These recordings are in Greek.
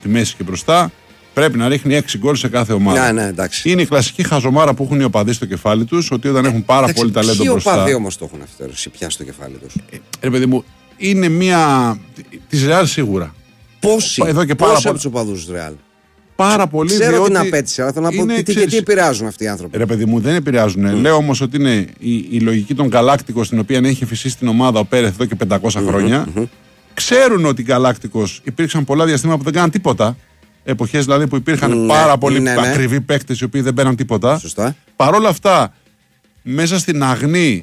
τη μέση και μπροστά, πρέπει να ρίχνει 6 γκολ σε κάθε ομάδα. Ναι, εντάξει. Είναι η κλασική χαζομάρα που έχουν οι οπαδοί στο κεφάλι τους, ότι όταν έχουν πάρα πολύ ταλέντο μπροστά. Οι οπαδοί όμως το έχουν αυτό, πια στο κεφάλι τους. Ρε παιδί μου, είναι μία. Της Ρεάλ σίγουρα. Πόσοι από τους οπαδούς της Ρεάλ. Πάρα πολύ. Ξέρω την απέτηση, αλλά θέλω να πω τι επηρεάζουν αυτοί οι άνθρωποι. Ρε παιδί μου, δεν επηρεάζουν. Λέω όμως ότι είναι η λογική των Γκαλάκτικος, την οποία έχει φυσήσει την ομάδα ο Πέρεθ εδώ και 500 χρόνια. Ξέρουν ότι οι Γκαλάκτικος υπήρξαν πολλά διαστήματα που δεν κάναν τίποτα. Εποχές δηλαδή που υπήρχαν πάρα πολλοί ακριβοί παίκτες οι οποίοι δεν παίρναν τίποτα. Σωστά. Παρ' όλα αυτά, μέσα στην αγνή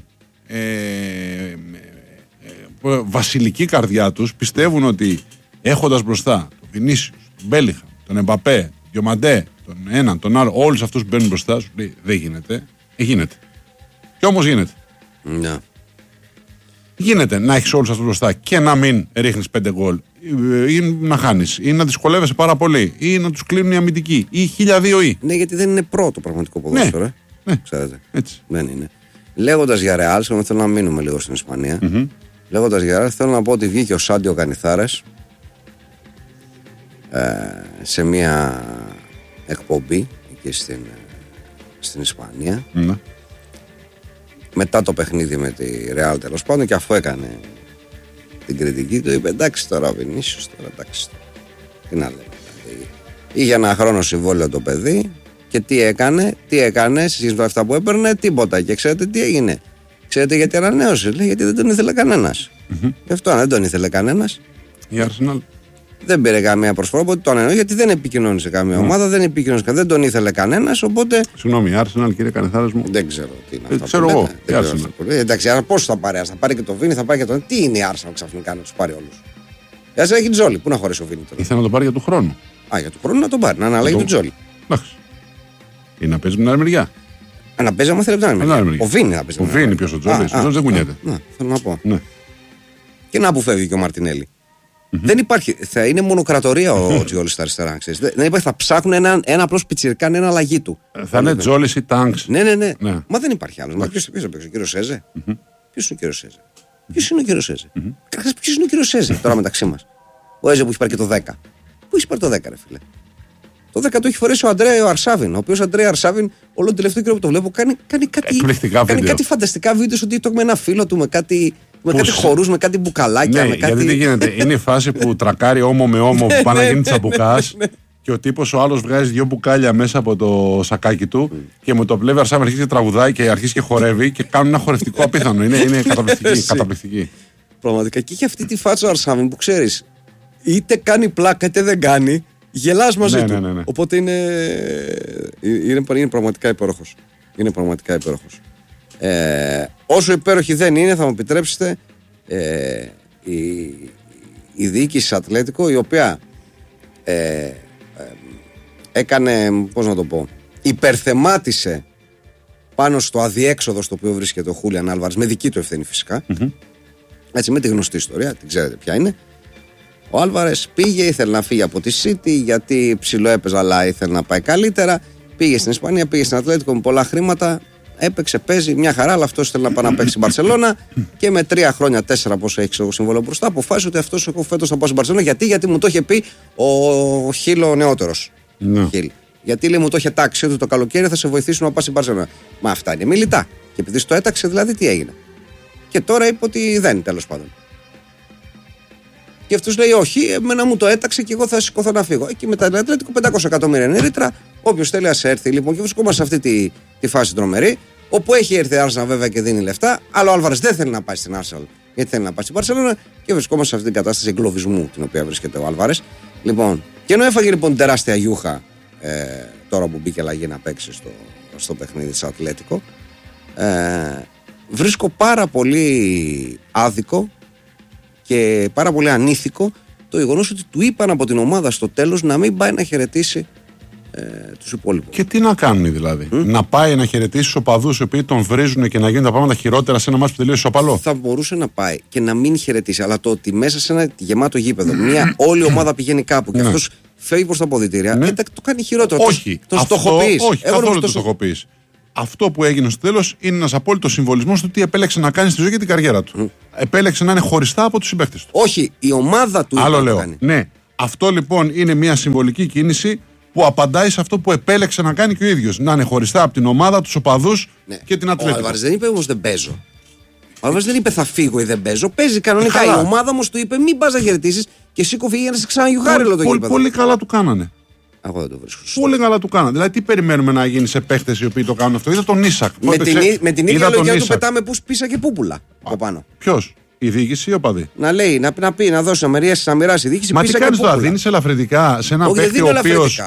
βασιλική καρδιά τους, πιστεύουν ότι έχοντας μπροστά τον Βινίσιους, τον Μπέλιγχαμ, τον Εμπαπέ, τον Διομαντέ, τον έναν, τον άλλο, όλους αυτούς που μπαίνουν μπροστά σου, λέει δεν γίνεται. Γίνεται. Και όμως γίνεται. Ναι. Γίνεται να έχεις όλους αυτούς μπροστά και να μην ρίχνεις 5 γκολ, ή να χάνεις, ή να δυσκολεύεσαι πάρα πολύ, ή να τους κλείνουν οι αμυντικοί, ή 1002 ή. Ναι, γιατί δεν είναι πρώτο πραγματικό ποδόσφαιρο. Ναι. Ξέρετε. Έτσι. Δεν είναι. Λέγοντας για Ρεάλ, θέλω να μείνουμε λίγο στην Ισπανία. Λέγοντας για Ρεάλ, θέλω να πω ότι βγήκε ο Σάντιο Κανιθάρες σε μια εκπομπή εκεί στην Ισπανία. Μετά το παιχνίδι με τη Ρεάλ, τέλος πάντων, και αφού έκανε την κριτική του, είπε εντάξει τώρα ο Βινίσιους, τώρα εντάξει. Τι να λέμε. Είχε ένα χρόνο συμβόλαιο το παιδί και τι έκανε σε σχέση με αυτά που έπαιρνε, τίποτα. Και ξέρετε τι έγινε. Ξέρετε γιατί ανανέωσε? Λέει γιατί δεν τον ήθελε κανένας. Γι' αυτό αν δεν τον ήθελε κανένας, η Arsenal δεν πήρε καμία προσφορά, οπότε το ανανέωσε, γιατί δεν επικοινώνησε καμία ομάδα, δεν τον ήθελε κανένας, οπότε. Συγγνώμη, η Arsenal, κύριε Κανιθάρες μου. Δεν ξέρω τι είναι αυτό. Ξέρω εγώ. Εντάξει, αλλά πώς θα πάρει? Θα πάρει και το Βίνι, θα πάρει και τον. Τι είναι η Arsenal ξαφνικά να του πάρει όλους? Η Arsenal έχει Τζόλι. Πού να χωρέσει ο Βίνι τώρα? Ήθελα να το πάρει για του χρόνου. Για του χρόνου να τον πάρει, να αναλέγει τον Τζόλι. Εντάξει. Ή να παίζει με την άλλη μεριά. Να παίζει άμα θέλει από την άλλη μεριά. Ο Βίνι θα παίζει. Ο Βίνι ποιος ο Τζόλι? Ο Τζόλι δεν κουνιέται. Θέλω να πω. Και να που φεύγει και ο Μαρτινέλη. Δεν υπάρχει. Θα είναι μονοκρατορία ο Τζόλι στα αριστερά. Δεν υπάρχει. Θα ψάχνουν ένα απλό πιτσιρκάν, ένα αλλαγή του. Θα είναι Τζόλι ή Τάγκς. Ναι. Μα δεν υπάρχει άλλο. Μα ποιο θα παίξει? Ο κύριο Σέζε. Ποιο είναι ο κύριο Σέζε? Ποιο είναι ο κύριο Σέζε? Καταρχάς, ποιο είναι ο κύριο Σέζε τώρα μεταξύ μα? Ο Έζε που έχει πάρει και το 10. Πού έχει πάρει το 10, ρε φίλε? Το 10 το έχει φορέσει ο Αντρέα Αρσάβιν. Ο οποίο Αντρέα Αρσάβιν, όλο τον τελευταίο καιρό που το βλέπω, κάνει κάτι φανταστικά βίντεο στο TikTok με ένα φίλο του, με κάτι χορούς, με κάτι μπουκαλάκια. Ναι, γιατί τι γίνεται? Είναι η φάση που τρακάρει όμο με όμο που πάνε να γίνει τσαμπουκάς. Και ο τύπος ο άλλος βγάζει 2 μπουκάλια μέσα από το σακάκι του και με το βλέπει Αρσάβιν αρχίζει και τραγουδάει και αρχίζει και χορεύει και κάνουν ένα χορευτικό απίθανο. Είναι καταπληκτική. Πραγματικά. Και είχε αυτή τη φάτσα ο Αρσάβιν που ξέρεις, είτε κάνει πλάκα είτε δεν κάνει, γελάς μαζί του. Ναι. Οπότε είναι πραγματικά υπέροχος. Είναι πραγματικά υπέροχος. Όσο υπέροχη δεν είναι, θα μου επιτρέψετε, η διοίκηση Ατλέτικο, η οποία έκανε, πώς να το πω, υπερθεμάτισε πάνω στο αδιέξοδο στο οποίο βρίσκεται ο Χούλιαν Άλβαρες, με δική του ευθύνη φυσικά. Έτσι, με τη γνωστή ιστορία, την ξέρετε ποια είναι. Ο Άλβαρες πήγε, ήθελε να φύγει από τη City γιατί ψιλοέπαιζε, αλλά ήθελε να πάει καλύτερα. Πήγε στην Ισπανία, πήγε στην Ατλέτικο με πολλά χρήματα. Έπαιξε, παίζει μια χαρά, αλλά αυτός θέλει να πάει να παίξει στην Μπαρσελόνα. Και με 3 χρόνια, 4 πόσο έχει το συμβόλαιο μπροστά, αποφάσισε ότι αυτός εγώ φέτος θα πάω στην Μπαρσελόνα. Γιατί μου το είχε πει ο Χίλ ο νεότερος. Γιατί λέει, μου το είχε τάξει ότι το καλοκαίρι θα σε βοηθήσουν να πας στην Μπαρσελόνα. Μα αυτά είναι μιλητά. Και επειδή στο έταξε, δηλαδή τι έγινε? Και τώρα είπε ότι δεν, τέλος πάντων. Και αυτός λέει, όχι, εμένα μου το έταξε και εγώ θα σηκωθώ να φύγω. Εκεί μετά την Ατλέτικο 500 εκατομμύρια είναι ρήτρα. Όποιος θέλει ας έρθει, λοιπόν, και βρισκόμαστε σε αυτή τη φάση τρομερή. Όπου έχει έρθει η Arsenal βέβαια και δίνει λεφτά, αλλά ο Άλβαρες δεν θέλει να πάει στην Arsenal γιατί θέλει να πάει στην Μπαρσελόνα και βρισκόμαστε σε αυτή την κατάσταση εγκλωβισμού την οποία βρίσκεται ο Άλβαρες. Λοιπόν, και ενώ έφαγε λοιπόν τεράστια γιούχα τώρα που μπήκε αλλαγή να παίξει στο παιχνίδι της Ατλέτικο, βρίσκω πάρα πολύ άδικο και πάρα πολύ ανήθικο το γεγονός ότι του είπαν από την ομάδα στο τέλος να μην πάει να χαιρετήσει τους υπόλοιπους. Και τι να κάνουν δηλαδή? Να πάει να χαιρετήσει τους οπαδούς οι οποίοι τον βρίζουν και να γίνουν τα πράγματα χειρότερα σε ένα μάτς που τελείωσε σοπαλό? Θα μπορούσε να πάει και να μην χαιρετήσει, αλλά το ότι μέσα σε ένα γεμάτο γήπεδο μια όλη ομάδα πηγαίνει κάπου και αυτός φεύγει προς τα αποδυτήρια, το κάνει χειρότερο. Όχι, το στοχοποιείς. Όχι, καθόλου το στοχοποιείς. Αυτό που έγινε στο τέλος είναι ένας απόλυτος συμβολισμός του τι επέλεξε να κάνει στη ζωή και την καριέρα του. Επέλεξε να είναι χωριστά από τους συμπαίκτες του. Όχι, η ομάδα του άλλο λέω. Ναι, Αυτό λοιπόν είναι μια συμβολική κίνηση που απαντάει σε αυτό που επέλεξε να κάνει και ο ίδιος. Να είναι χωριστά από την ομάδα, τους οπαδούς και την Ατλέτικο. Ο Άλβαρες δεν είπε όμως δεν παίζω. Ο Άλβαρες δεν είπε θα φύγω ή δεν παίζω. Παίζει κανονικά. Η ομάδα όμως του είπε μην πας να χαιρετήσεις και σήκω φύγει για να σε ξαναγιουγάρει όλο το γήπεδο. Πολύ καλά του κάνανε. Εγώ δεν το βρίσκω. Πολύ καλά του κάνανε. Δηλαδή, τι περιμένουμε να γίνει σε παίχτες οι οποίοι το κάνουν αυτό. Είδα τον Ίσακ. Με την ίδια λογική του πετάμε πίσα και πούπουλα από πάνω. Ποιος, η διοίκηση ή ο παδί? Να λέει, να πει, να δώσει, να μοιράσει η διοίκηση. Μα τι κάνεις τώρα, δίνεις ελαφρυντικά σε έναν παίχτη ο οποίος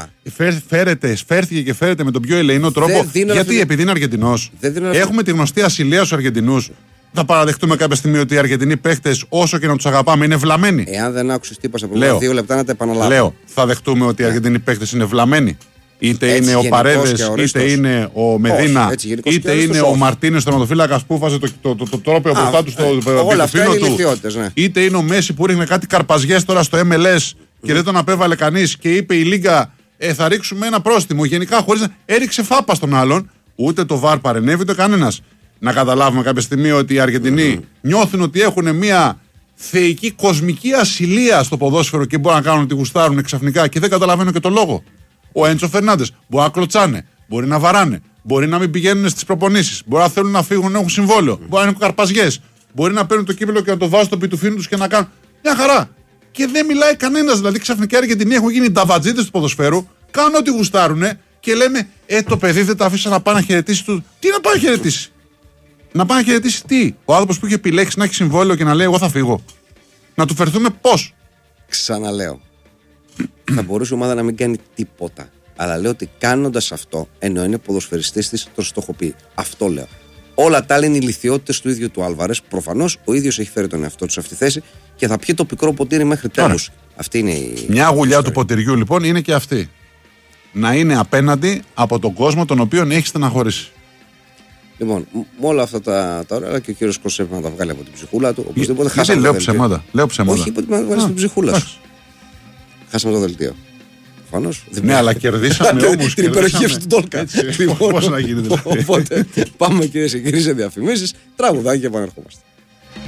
φέρθηκε και φέρεται με τον πιο ελεηνό τρόπο. Γιατί, επειδή είναι Αργεντινός. Έχουμε τη γνωστή ασυλία στους Αργεντινούς. Θα παραδεχτούμε κάποια στιγμή ότι οι Αργεντινοί παίχτες, όσο και να τους αγαπάμε, είναι βλαμμένοι? Εάν δεν άκουσες τι είπα σε πρώτα 2 λεπτά, να τα επαναλάβω. Λέω, θα δεχτούμε ότι οι Αργεντινοί παίχτες είναι βλαμμένοι? Είτε είναι ο Παρέδες, είτε είναι ο Μεδίνα, είτε είναι ο Μαρτίνες, τερματοφύλακας που βάζει το τρόπαιο μπροστά του στο πιτοφίνο του, είτε είναι ο Μέση που ρίχνε κάτι καρπαζιές τώρα στο MLS και δεν τον απέβαλε κανείς και είπε η Λίγκα θα ρίξουμε ένα πρόστιμο. Γενικά χωρίς να έριξε φάπα στον άλλον, ούτε το VAR παρενέβη ούτε κανένας. Να καταλάβουμε κάποια στιγμή ότι οι Αργεντινοί νιώθουν ότι έχουν μια θεϊκή κοσμική ασυλία στο ποδόσφαιρο και μπορούν να κάνουν ότι γουστάρουν ξαφνικά και δεν καταλαβαίνω και το λόγο. Ο Έντσο Φερνάντες μπορεί να κλωτσάνε, μπορεί να βαράνε, μπορεί να μην πηγαίνουν στις προπονήσεις, μπορεί να θέλουν να φύγουν, να έχουν συμβόλαιο, μπορεί να έχουν καρπαζιές, μπορεί να παίρνουν το κύπελο και να το βάζουν στο πιτουφίνι τους και να κάνουν μια χαρά. Και δεν μιλάει κανένας. Δηλαδή ξαφνικά οι Αργεντινοί έχουν γίνει νταβατζίδες του ποδοσφαίρου, κάνουν ό,τι γουστάρουνε και λέμε το παιδί δεν τα αφήσα να πάει να χαιρετήσει του. Τι να πάει να χαιρετήσει? Να πάει να χαιρετήσει τι? Ο άνθρωπος που είχε επιλέξει να έχει συμβόλαιο και να λέει εγώ θα φύγω. Να του φερθούμε πώς? Ξαναλέω. Θα μπορούσε η ομάδα να μην κάνει τίποτα. Αλλά λέω ότι κάνοντας αυτό, ενώ είναι ποδοσφαιριστής της, το στοχοποιεί. Αυτό λέω. Όλα τα άλλα είναι οι λιθιότητες του ίδιου του Άλβαρες. Προφανώς ο ίδιος έχει φέρει τον εαυτό του σε αυτή τη θέση και θα πιει το πικρό ποτήρι μέχρι τέλους. Αυτή είναι η. Μια γουλιά του ποτηριού λοιπόν είναι και αυτή. Να είναι απέναντι από τον κόσμο τον οποίο έχει στεναχωρήσει. Λοιπόν, με όλα αυτά τα ωραία και ο κύριος Κώσος έπρεπε να τα βγάλει από την ψυχούλα του. Οπωσδήποτε χάσαμε. Λέω ψέματα. Όχι, είπε ότι να βγάλει την ψυχούλα σου. Χάσαμε το δελτίο. Προφανώς. Ναι, αλλά κερδίσαμε όμως. Την υπεροχή του Τόλκα. Πώς να γίνει δηλαδή? Οπότε πάμε κυρίες και κύριοι σε διαφημίσεις, τραγουδάκι και επανερχόμαστε.